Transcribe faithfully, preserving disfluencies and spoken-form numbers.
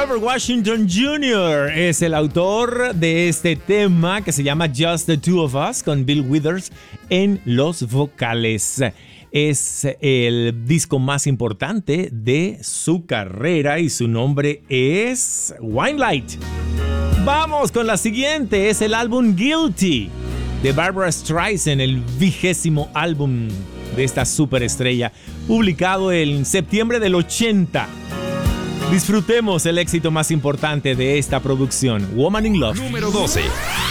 Grover Washington junior es el autor de este tema que se llama Just the Two of Us, con Bill Withers en los vocales. Es el disco más importante de su carrera y su nombre es Wine Light. Vamos con la siguiente, es el álbum Guilty de Barbra Streisand, el vigésimo álbum de esta superestrella, publicado en septiembre del ochenta. Disfrutemos el éxito más importante de esta producción, Woman in Love. Número doce.